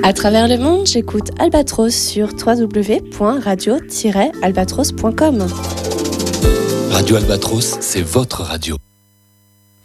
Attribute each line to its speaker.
Speaker 1: À travers le monde, j'écoute Albatros sur www.radio-albatros.com.
Speaker 2: Radio Albatros, c'est votre radio.